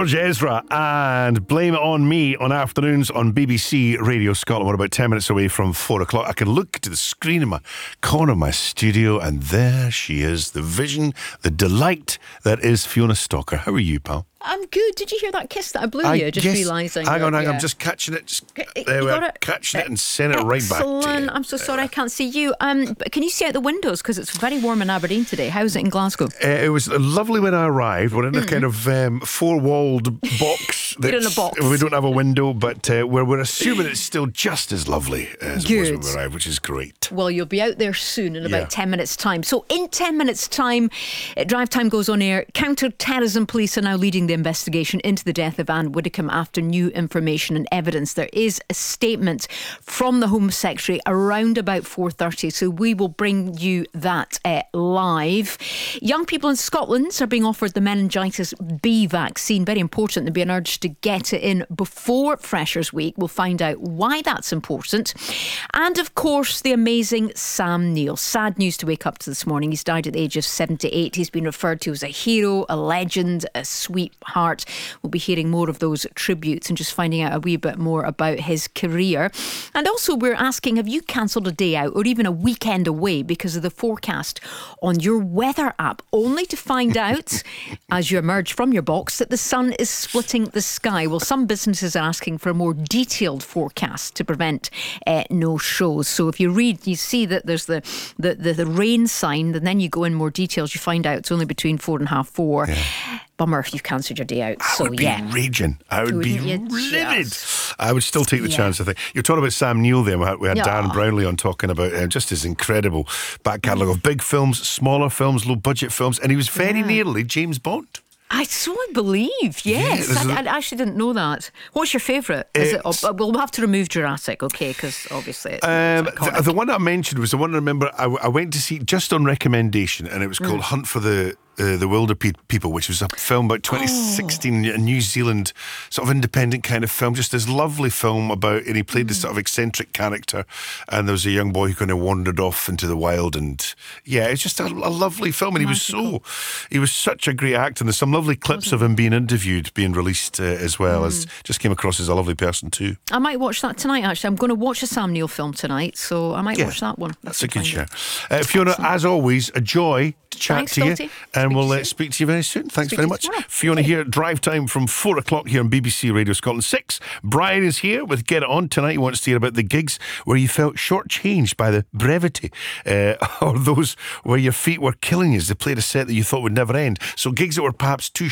George Ezra and Blame It On Me on afternoons on BBC Radio Scotland. We're about 10 minutes away from 4 o'clock. I can look to the screen in my corner of my studio and there she is, the vision, the delight that is Fiona Stalker. How are you, pal? I'm good. Did you hear that kiss that I blew you? Just realising. Hang on. I'm just catching it. There we are. Catching it and sending it right back to you. I'm so sorry I can't see you. But can you see out the windows? Because it's very warm in Aberdeen today. How's it in Glasgow? It was lovely when I arrived. We're in a kind of four-walled box. You're in a box. We don't have a window, but we're assuming it's still just as lovely as it was when we arrived, which is great. Well, you'll be out there soon in about 10 minutes' time. So in 10 minutes' time, Drive Time goes on air. Counter-terrorism police are now leading the investigation into the death of Anne Widdecombe after new information and evidence. There is a statement from the Home Secretary around about 4:30, so we will bring you that live. Young people in Scotland are being offered the meningitis B vaccine. Very important. They're being urged to get it in before Freshers' Week. We'll find out why that's important. And of course, the amazing Sam Neill. Sad news to wake up to this morning. He's died at the age of 78. He's been referred to as a hero, a legend, a sweetheart. We'll be hearing more of those tributes and just finding out a wee bit more about his career. And also we're asking, have you cancelled a day out or even a weekend away because of the forecast on your weather app, only to find out as you emerge from your box that the sun is splitting the sky? Well, some businesses are asking for a more detailed forecast to prevent no shows. So if you read, you see that there's the rain sign, and then you go in more details, you find out it's only between 4 and half 4. Bummer if you've cancelled your day out. I would be raging. I would be livid. I would still take the chance, I think. You're talking about Sam Neill there. We had Darren Brownlee on talking about just his incredible back catalogue of big films, smaller films, low budget films, and he was very nearly James Bond. I believe, yes. I actually didn't know that. What's your favourite? We'll have to remove Jurassic, okay, because obviously it's the one I mentioned was the one I remember I went to see just on recommendation, and it was called Hunt for the Wilder People, which was a film about 2016, a New Zealand sort of independent kind of film, just this lovely film about, and he played this sort of eccentric character, and there was a young boy who kind of wandered off into the wild, and it's just a lovely film, and he was such a great actor, and there's some lovely clips of him being interviewed, being released as well, as just came across as a lovely person too. I might watch that tonight, actually. I'm going to watch a Sam Neill film tonight, so I might watch that one. That's a good show. Fiona, as always, a joy to chat to you. And we'll speak to you very soon. Thanks very much. Fiona here, Drive Time from 4 o'clock here on BBC Radio Scotland 6. Brian is here with Get It On tonight. He wants to hear about the gigs where you felt shortchanged by the brevity, or those where your feet were killing you as they played a set that you thought would never end. So gigs that were perhaps too